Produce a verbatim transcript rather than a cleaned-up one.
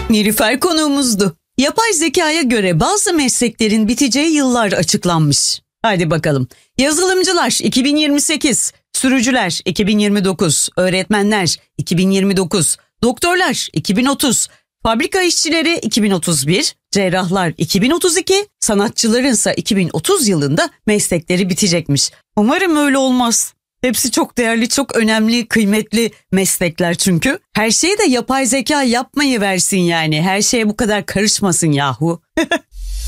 Nilüfer konuğumuzdu. Yapay zekaya göre bazı mesleklerin biteceği yıllar açıklanmış. Hadi bakalım. Yazılımcılar iki bin yirmi sekiz, sürücüler iki bin yirmi dokuz, öğretmenler iki bin yirmi dokuz, doktorlar iki bin otuz, fabrika işçileri iki bin otuz bir, cerrahlar iki bin otuz iki, sanatçılarınsa iki bin otuz yılında meslekleri bitecekmiş. Umarım öyle olmaz. Hepsi çok değerli, çok önemli, kıymetli meslekler çünkü. Her şeyi de yapay zeka yapmayı versin yani. Her şeye bu kadar karışmasın yahu.